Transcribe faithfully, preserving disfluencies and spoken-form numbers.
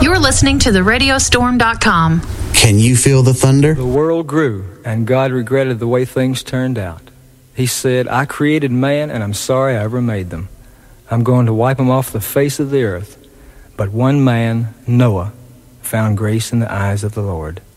You're listening to the radio storm dot com. Can you feel the thunder? The world grew, and God regretted the way things turned out. He said, I created man, and I'm sorry I ever made them. I'm going to wipe them off the face of the earth. But one man, Noah, found grace in the eyes of the Lord.